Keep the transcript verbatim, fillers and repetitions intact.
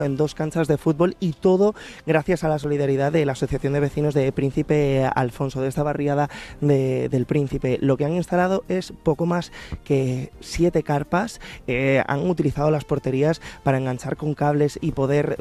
en dos canchas de fútbol, y todo gracias a la solidaridad de la Asociación de Vecinos de Príncipe Alfonso, de esta barriada de, del Príncipe. Lo que han instalado es poco más que siete carpas, eh, han utilizado las porterías para enganchar con cables y poder